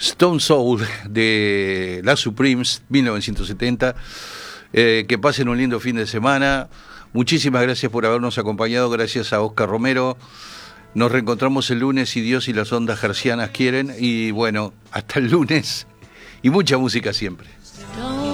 Stone Soul de La Supremes, 1970. Que pasen un lindo fin de semana. Muchísimas gracias por habernos acompañado, gracias a Oscar Romero. Nos reencontramos el lunes si Dios y las ondas hercianas quieren. Y bueno, hasta el lunes y mucha música siempre.